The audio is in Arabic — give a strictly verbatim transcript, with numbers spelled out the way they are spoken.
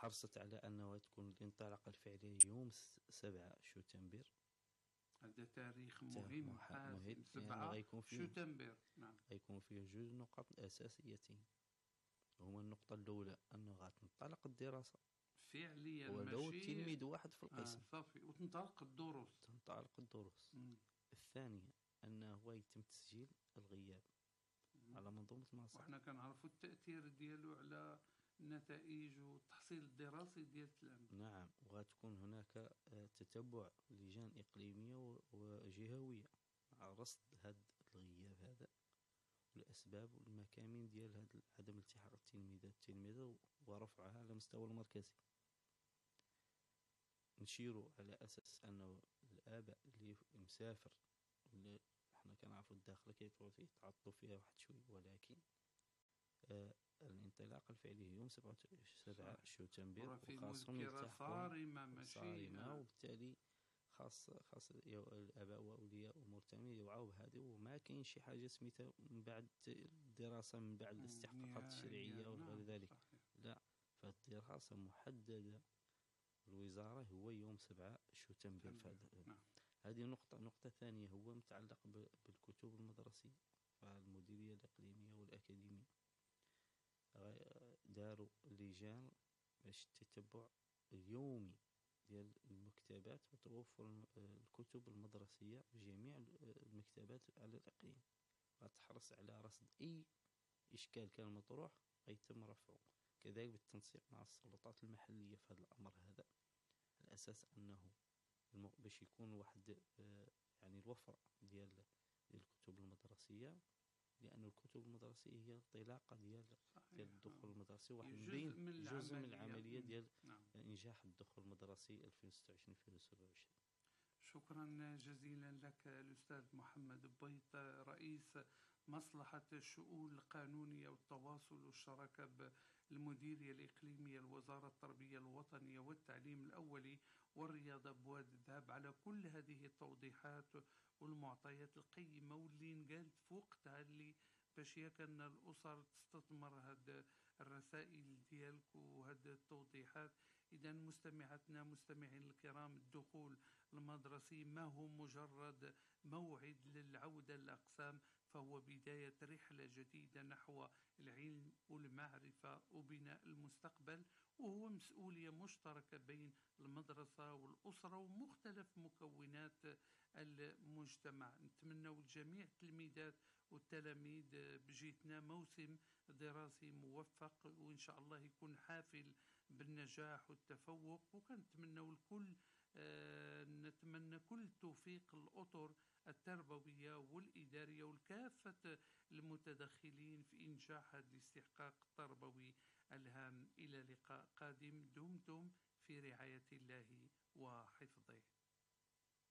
حرصت على أنه تكون الانطلاقة الفعلية يوم سبعة شتنبر. هذا تاريخ مهم حاسم. سبعة غيكون فيه شتنبر. نعم. غيكون فيه جوج نقاط أساسيتين. هما النقطة الأولى أنه غتنطلق الدراسة فعليا، ولو ماشي تلميذ واحد في القسم. آه صافي، وتنطلق الدروس. تنطلق الدروس. مم. الثانية أنه يتم تسجيل الغياب مم. على منظومة المصادر. وحنا كنعرفوا التأثير ديالو على النتائج والتحصيل الدراسي ديال التلاميذ. نعم، وغتكون هناك تتبع لجان إقليمية وجهوية على رصد هذا الغياب هذا والأسباب والمكامن ديال هذا عدم التحاق التلميذات التلميذة ورفعها على مستوى المركزي. نشير على أساس أنه الآباء اللي مسافر اللي احنا كنعرفوا الداخل كيتعطلوا فيها واحد شوي، ولكن آه الانطلاقة الفعلية يوم سبعة شتنبر وخاصهم يلتحقون صارمة، وبالتالي خاص خاص الآباء وأولياء أمور تامين يوعوا بهذه، وما كاين شي حاجة سميتها من بعد الدراسة من بعد الاستحقاقات الشرعية وغير ذلك. لا، فالدراسة محددة الوزارة هو يوم سبعة شتنبر. هذه نقطة. نقطة ثانية هو متعلق بالكتب المدرسية. فالمديرية الإقليمية والأكاديمية داروا لجان باش التتبع اليومي ديال المكتبات وتوفر الكتب المدرسية بجميع المكتبات على الإقليم. غتحرص على رصد أي إشكال كان مطروح غيتم رفعه، كذلك بالتنسيق مع السلطات المحلية في هذا الأمر هذا، على أساس أنه باش يكون واحد يعني الوفرة ديال الكتب المدرسية، لأن الكتب المدرسية هي الانطلاقة ديال ديال الدخول المدرسي، واحد جزء من جزء من العملية ديال نعم. إنجاح الدخول المدرسي ألفين وستة وعشرين ألفين وسبعة وعشرين. شكرا جزيلا لك الأستاذ محمد بيط، رئيس مصلحة الشؤون القانونية والتواصل والشراكة بالمديرية الإقليمية لوزارة التربية الوطنية والتعليم الأولي والرياضة بوادي الذهب، على كل هذه التوضيحات والمعطيات القيمة واللي نقالت في وقتها، اللي باش يكن الأسر تستثمر هاد الرسائل ديالك وهاد التوضيحات. إذا مستمعاتنا مستمعين الكرام، الدخول المدرسي ما هو مجرد موعد للعودة للأقسام، فهو بداية رحلة جديدة نحو العلم والمعرفة وبناء المستقبل، وهو مسؤولية مشتركة بين المدرسة والأسرة ومختلف مكونات المجتمع. نتمنى لجميع التلميذات والتلاميذ بجيتنا موسم دراسي موفق، وإن شاء الله يكون حافل بالنجاح والتفوق. وكنتمنى الكل آه نتمنى كل توفيق الأطر التربوية والإدارية والكافة المتدخلين في إنجاح هذا الاستحقاق التربوي الهام. إلى لقاء قادم، دمتم في رعاية الله وحفظه.